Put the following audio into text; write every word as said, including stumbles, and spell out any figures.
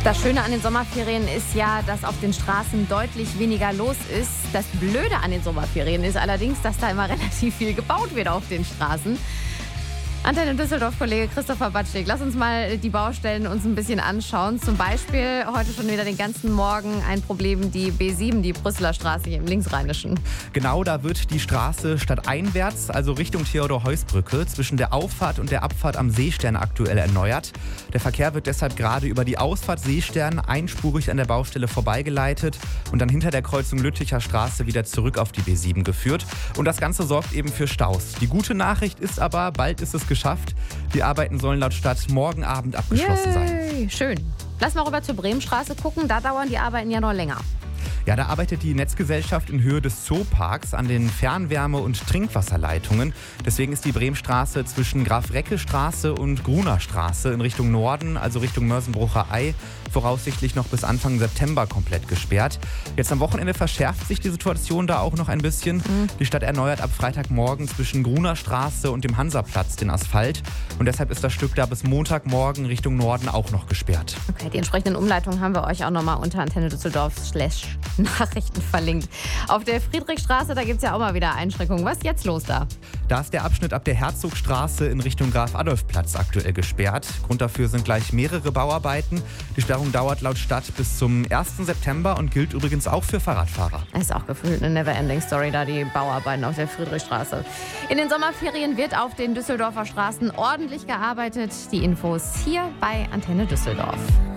Das Schöne an den Sommerferien ist ja, dass auf den Straßen deutlich weniger los ist. Das Blöde an den Sommerferien ist allerdings, dass da immer relativ viel gebaut wird auf den Straßen. Antenne Düsseldorf-Kollege Christopher Batschik, lass uns mal die Baustellen uns ein bisschen anschauen. Zum Beispiel heute schon wieder den ganzen Morgen ein Problem, die B sieben, die Brüsseler Straße hier im Linksrheinischen. Genau, da wird die Straße stadteinwärts, also Richtung Theodor-Heuss-Brücke, zwischen der Auffahrt und der Abfahrt am Seestern aktuell erneuert. Der Verkehr wird deshalb gerade über die Ausfahrt Seestern einspurig an der Baustelle vorbeigeleitet und dann hinter der Kreuzung Lütticher Straße wieder zurück auf die B sieben geführt. Und das Ganze sorgt eben für Staus. Die gute Nachricht ist aber, bald ist es geschafft. Die Arbeiten sollen laut Stadt morgen Abend abgeschlossen Yay, sein. Schön. Lass mal rüber zur Bremenstraße gucken. Da dauern die Arbeiten ja noch länger. Ja, da arbeitet die Netzgesellschaft in Höhe des Zooparks an den Fernwärme- und Trinkwasserleitungen. Deswegen ist die Bremenstraße zwischen Graf-Recke-Straße und Gruner Straße in Richtung Norden, also Richtung Mörsenbrucher Ei, voraussichtlich noch bis Anfang September komplett gesperrt. Jetzt am Wochenende verschärft sich die Situation da auch noch ein bisschen. Mhm. Die Stadt erneuert ab Freitagmorgen zwischen Gruner Straße und dem Hansaplatz den Asphalt. Und deshalb ist das Stück da bis Montagmorgen Richtung Norden auch noch gesperrt. Okay, die entsprechenden Umleitungen haben wir euch auch nochmal unter Antenne Düsseldorf slash Nachrichten verlinkt. Auf der Friedrichstraße, da gibt es ja auch mal wieder Einschränkungen. Was ist jetzt los da? Da ist der Abschnitt ab der Herzogstraße in Richtung Graf-Adolf-Platz aktuell gesperrt. Grund dafür sind gleich mehrere Bauarbeiten. Die Sperrung dauert laut Stadt bis zum ersten September und gilt übrigens auch für Fahrradfahrer. Das ist auch gefühlt eine Never-Ending-Story, da die Bauarbeiten auf der Friedrichstraße. In den Sommerferien wird auf den Düsseldorfer Straßen ordentlich gearbeitet. Die Infos hier bei Antenne Düsseldorf.